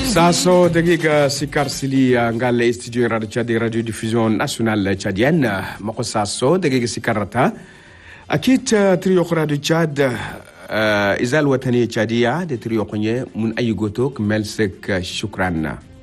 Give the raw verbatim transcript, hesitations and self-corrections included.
Sasso dagiga sikarsili ngale studio radio Tchad radio diffusion nationale tchadienne mako sasso dagiga sikarata akit trio radio Tchad izal watani tchadia de trio konye mun ayugotok melsek shukran